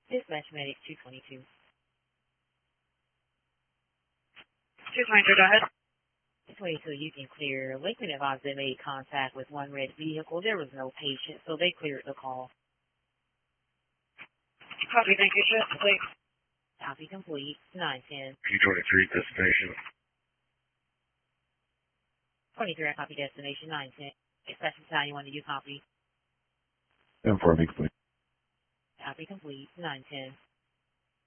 Dispatch medic 222. 223, go ahead. 22, you can clear. Lakeland advised they made contact with one red vehicle. There was no patient, so they cleared the call. Copy, thank you, sir. Complete. Copy complete. 910. P23 destination. 23, I copy destination 910. Dispatch battalion 1, do you copy? M4 complete. Copy complete. 910.